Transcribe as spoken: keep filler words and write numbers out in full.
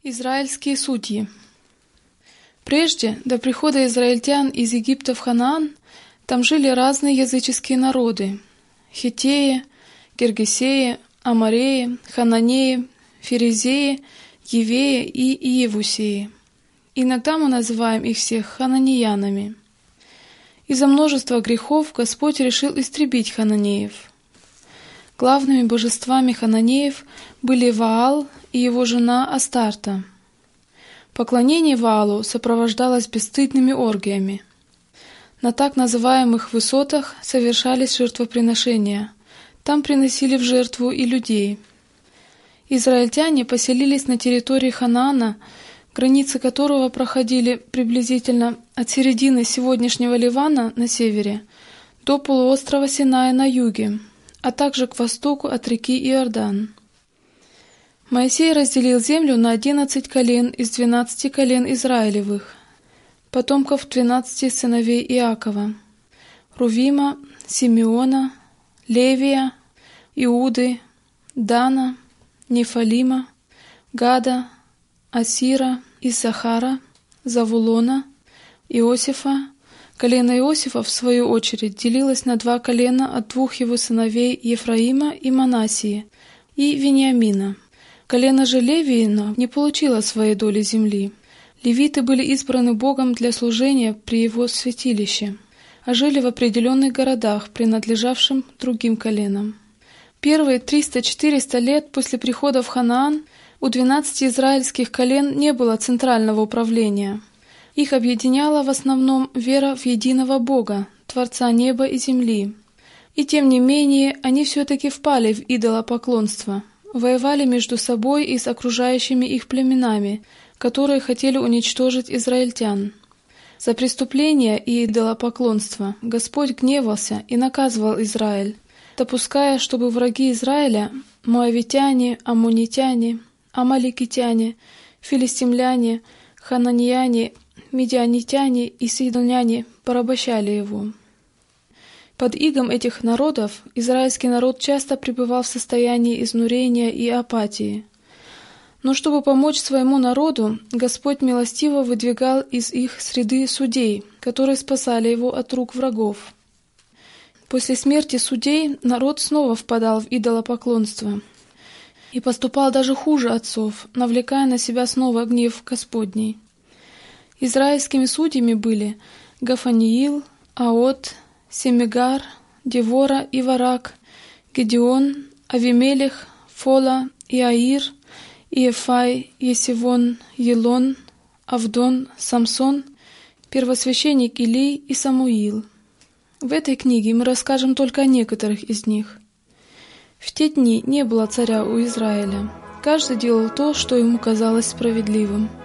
Израильские судьи. Прежде, до прихода израильтян из Египта в Ханаан, там жили разные языческие народы – хиттеи, гиргесеи, амореи, хананеи, ферезеи, евеи и иевусеи. Иногда мы называем их всех хананеянами. Из-за множества грехов Господь решил истребить хананеев. Главными божествами хананеев были Ваал и его жена Астарта. Поклонение Ваалу сопровождалось бесстыдными оргиями. На так называемых высотах совершались жертвоприношения. Там приносили в жертву и людей. Израильтяне поселились на территории Ханаана, границы которого проходили приблизительно от середины сегодняшнего Ливана на севере до полуострова Синая на юге, а также к востоку от реки Иордан. Моисей разделил землю на одиннадцать колен из двенадцати колен Израилевых, потомков двенадцати сыновей Иакова: Рувима, Симеона, Левия, Иуды, Дана, Нефалима, Гада, Асира, Иссахара, Завулона, Иосифа. Колено Иосифа, в свою очередь, делилось на два колена от двух его сыновей Ефраима и Манассии, и Вениамина. Колено же Левиина не получило своей доли земли. Левиты были избраны Богом для служения при его святилище, а жили в определенных городах, принадлежавшим другим коленам. Первые триста-четыреста лет после прихода в Ханаан у двенадцати израильских колен не было центрального управления. Их объединяла в основном вера в единого Бога, Творца неба и земли. И тем не менее, они все-таки впали в идолопоклонство, воевали между собой и с окружающими их племенами, которые хотели уничтожить израильтян. За преступления и идолопоклонство Господь гневался и наказывал Израиль, допуская, чтобы враги Израиля, моавитяне, аммонитяне, амаликитяне, филистимляне, хананеяне, медианитяне и сидоняне порабощали его. Под игом этих народов израильский народ часто пребывал в состоянии изнурения и апатии. Но чтобы помочь своему народу, Господь милостиво выдвигал из их среды судей, которые спасали его от рук врагов. После смерти судей народ снова впадал в идолопоклонство и поступал даже хуже отцов, навлекая на себя снова гнев Господний. Израильскими судьями были Гафаниил, Аот, Семигар, Девора и Варак, Гедеон, Авимелех, Фола, Иаир, Иефай, Есивон, Елон, Авдон, Самсон, первосвященник Илий и Самуил. В этой книге мы расскажем только о некоторых из них. В те дни не было царя у Израиля. Каждый делал то, что ему казалось справедливым.